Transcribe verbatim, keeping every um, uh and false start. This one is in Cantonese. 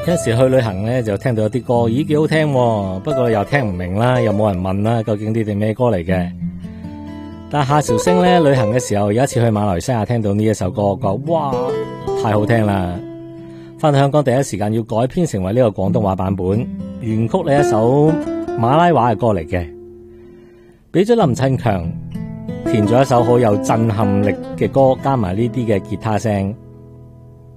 有時去旅行咧，就聽到有啲歌，咦幾好聽喎，不過又聽唔明啦，又冇人問啦，究竟呢啲咩歌嚟嘅？但夏韶聲咧，旅行嘅時候有一次去馬來西亞聽到呢一首歌，講哇太好聽啦！翻到香港第一時間要改編成為呢個廣東話版本，原曲係一首馬拉話嘅歌嚟嘅，俾咗林振強填咗一首好有震撼力嘅歌，加埋呢啲嘅吉他聲。